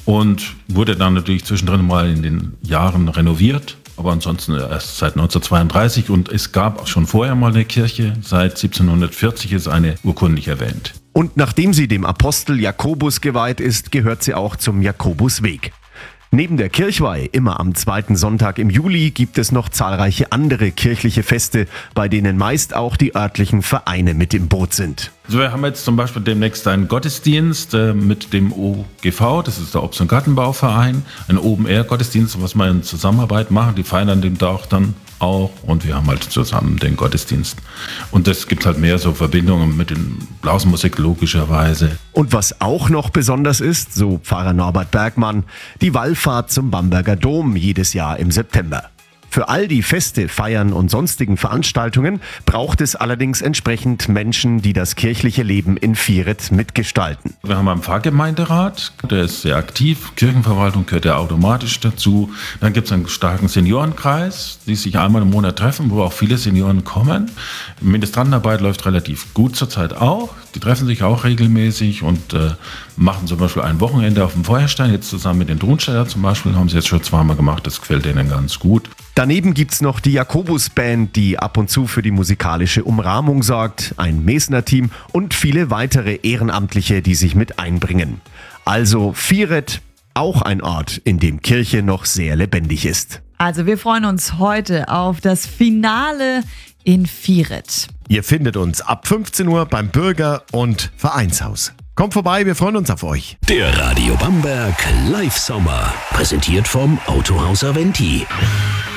und wurde dann natürlich zwischendrin mal in den Jahren renoviert. Aber ansonsten erst seit 1932 und es gab auch schon vorher mal eine Kirche. Seit 1740 ist eine urkundlich erwähnt. Und nachdem sie dem Apostel Jakobus geweiht ist, gehört sie auch zum Jakobusweg. Neben der Kirchweih, immer am 2. Sonntag im Juli, gibt es noch zahlreiche andere kirchliche Feste, bei denen meist auch die örtlichen Vereine mit im Boot sind. Also wir haben jetzt zum Beispiel demnächst einen Gottesdienst mit dem OGV, das ist der Obst- und Gartenbauverein, ein Open-Air-Gottesdienst, was wir in Zusammenarbeit machen. Die feiern an dem Tag dann auch und wir haben halt zusammen den Gottesdienst. Und das gibt halt mehr so Verbindungen mit den Blasmusik logischerweise. Und was auch noch besonders ist, so Pfarrer Norbert Bergmann, die Wallfahrt zum Bamberger Dom jedes Jahr im September. Für all die Feste, Feiern und sonstigen Veranstaltungen braucht es allerdings entsprechend Menschen, die das kirchliche Leben in Vieret mitgestalten. Wir haben einen Pfarrgemeinderat, der ist sehr aktiv. Kirchenverwaltung gehört ja automatisch dazu. Dann gibt es einen starken Seniorenkreis, die sich einmal im Monat treffen, wo auch viele Senioren kommen. Ministrantenarbeit läuft relativ gut zurzeit auch. Die treffen sich auch regelmäßig und machen zum Beispiel ein Wochenende auf dem Feuerstein. Jetzt zusammen mit den Drunsteller zum Beispiel haben sie jetzt schon zweimal gemacht. Das gefällt denen ganz gut. Daneben gibt's noch die Jakobus-Band, die ab und zu für die musikalische Umrahmung sorgt, ein Mesner-Team und viele weitere Ehrenamtliche, die sich mit einbringen. Also Vieret, auch ein Ort, in dem Kirche noch sehr lebendig ist. Also wir freuen uns heute auf das Finale in Vieret. Ihr findet uns ab 15 Uhr beim Bürger- und Vereinshaus. Kommt vorbei, wir freuen uns auf euch. Der Radio Bamberg Live Sommer, präsentiert vom Autohaus Aventi.